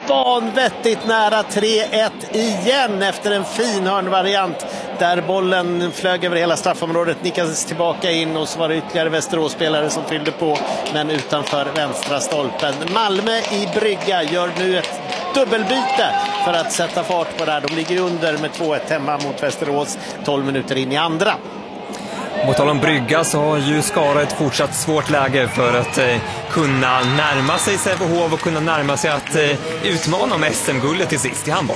vanvettigt nära 3-1 igen efter en fin hörnvariant där bollen flög över hela straffområdet, nickades tillbaka in och så var det ytterligare Västerås-spelare som fyllde på, men utanför vänstra stolpen. Malmö i brygga gör nu ett dubbelbyte för att sätta fart på det här. De ligger under med 2-1 hemma mot Västerås 12 minuter in i andra. På tal om brygga så har ju Skara ett fortsatt svårt läge för att kunna närma sig Sävehof och kunna närma sig att utmana om SM-guldet till sist i handboll.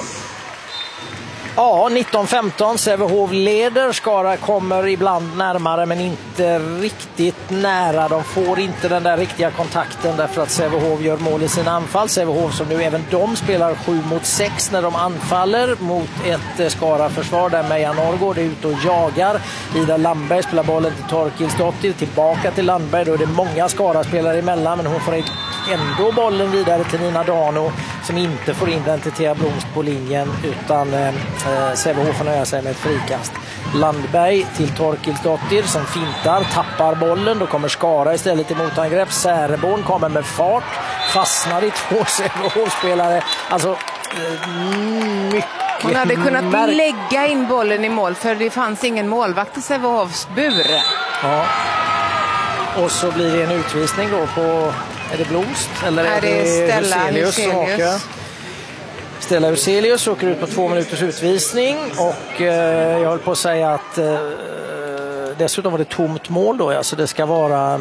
Ja, 19-15. Sävehof leder. Skara kommer ibland närmare men inte riktigt nära. De får inte den där riktiga kontakten därför att Sävehof gör mål i sina anfall. Sävehof som nu även de spelar 7-6 när de anfaller mot ett Skara-försvar där Meja Norrgård är ute och jagar. Ida Landberg spelar bollen till Torkilsdottir, tillbaka till Landberg. Då är det många Skara-spelare emellan, men hon får ändå bollen vidare till Nina Dano som inte får in den till Thea Blomst på linjen, utan Sävehof får nöja sig med ett frikast. Landberg till Torkilsdottir som fintar, tappar bollen. Då kommer Skara istället i motangrepp. Säreborn kommer med fart, fastnar i 2 Sävehof-spelare. Alltså mycket. Hon hade kunnat lägga in bollen i mål för det fanns ingen målvakt i Sävehofs bur. Ja. Och så blir det en utvisning då på, är det Blomst eller är det Huselius som åker? Stella Huselius åker ut på 2 minuters utvisning och jag höll på att säga att dessutom var det tomt mål då, alltså det ska vara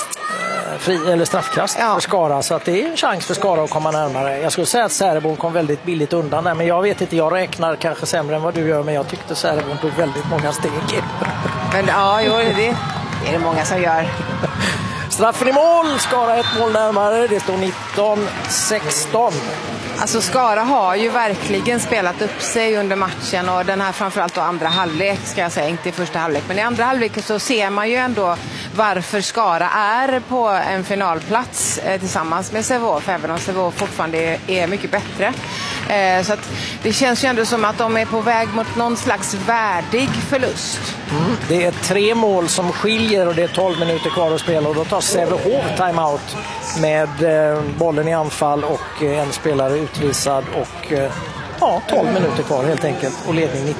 fri eller straffkast för Skara, så att det är en chans för Skara att komma närmare. Jag skulle säga att Säreborn kom väldigt billigt undan där, men jag vet inte, jag räknar kanske sämre än vad du gör, men jag tyckte Säreborn tog väldigt många steg. Men ja, det är det många som gör. Straffen i mål, Skara 1 mål närmare, det står 19-16. Alltså Skara har ju verkligen spelat upp sig under matchen, och den här framförallt då andra halvlek ska jag säga, inte i första halvlek, men i andra halvlek så ser man ju ändå varför Skara är på en finalplats tillsammans med Sävehof, även om Sävehof fortfarande är mycket bättre. Så att det känns ju ändå som att de är på väg mot någon slags värdig förlust. Det är 3 mål som skiljer och det är 12 minuter kvar att spela, och då tar Sävehof timeout med bollen i anfall och en spelare utvisad och 12 minuter kvar helt enkelt och ledning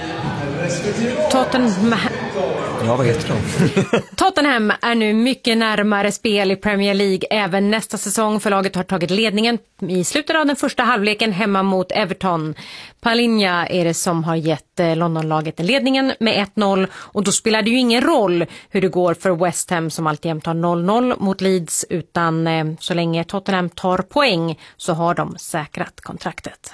19-16. Tottenham är nu mycket närmare spel i Premier League även nästa säsong, för laget har tagit ledningen i slutet av den första halvleken hemma mot Everton. Palinja är det som har gett Londonlaget ledningen med 1-0, och då spelar det ju ingen roll hur det går för West Ham som alltid tar 0-0 mot Leeds, utan så länge Tottenham tar poäng så har de säkrat kontraktet.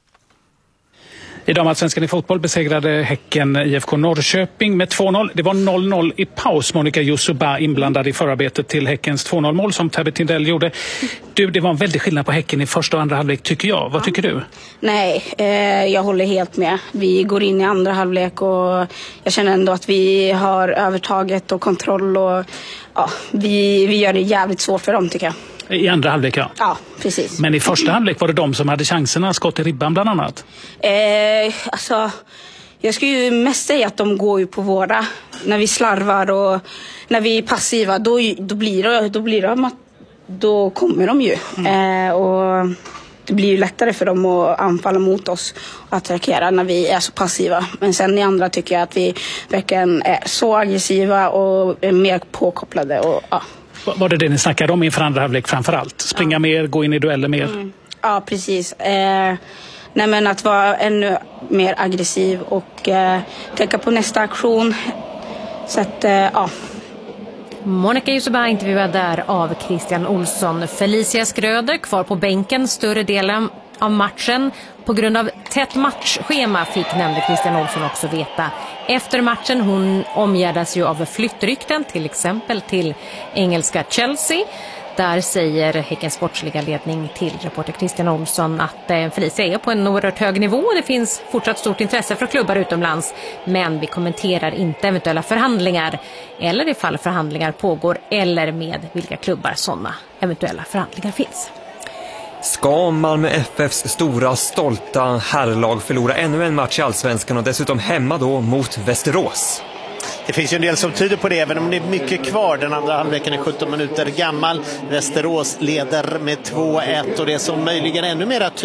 I damallsvenskan i fotboll besegrade Häcken IFK Norrköping med 2-0. Det var 0-0 i paus. Monica Yusuba inblandad i förarbetet till Häckens 2-0-mål som Tabby Tindell gjorde. Det var en väldig skillnad på Häcken i första och andra halvlek, tycker jag. Vad tycker du? Nej, jag håller helt med. Vi går in i andra halvlek och jag känner ändå att vi har övertaget och kontroll, och vi gör det jävligt svårt för dem, tycker jag. I andra halvlek, ja. Ja, precis. Men i första halvlek var det de som hade chanserna, skott i ribban bland annat. Alltså, jag skulle ju mest säga att de går ju på våra. När vi slarvar och när vi är passiva, då kommer de ju. Och det blir ju lättare för dem att anfalla mot oss och attackera när vi är så passiva. Men sen i andra tycker jag att vi verkligen är så aggressiva och är mer påkopplade och Var det ni snackade om inför andra halvlek framförallt? Springa mer, gå in i dueller mer? Ja, precis. Nej, men att vara ännu mer aggressiv och tänka på nästa aktion. Så att, Monica Yusuba intervjuad där av Christian Olsson. Felicia Skröder kvar på bänken större delen av matchen. På grund av tätt matchschema nämnde Christian Olsson också veta. Efter matchen, hon omgärdas ju av flyttrykten, till exempel till engelska Chelsea. Där säger Häckens sportsliga ledning till reporter Christian Olsson att Felicia är på en oerhört hög nivå. Det finns fortsatt stort intresse för klubbar utomlands, men vi kommenterar inte eventuella förhandlingar eller ifall förhandlingar pågår eller med vilka klubbar sådana eventuella förhandlingar finns. Ska Malmö FFs stora, stolta herrlag förlora ännu en match i Allsvenskan och dessutom hemma då mot Västerås? Det finns ju en del som tyder på det, även om det är mycket kvar. Den andra halvleken är 17 minuter gammal. Västerås leder med 2-1 och det som möjligen ännu mer